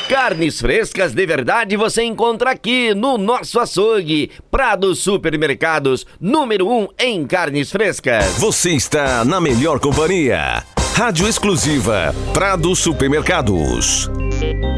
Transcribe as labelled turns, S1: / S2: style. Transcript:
S1: Carnes frescas de verdade você encontra aqui no nosso açougue. Prado Supermercados, número 1 em carnes frescas.
S2: Você está na melhor companhia. Rádio exclusiva Prado Supermercados.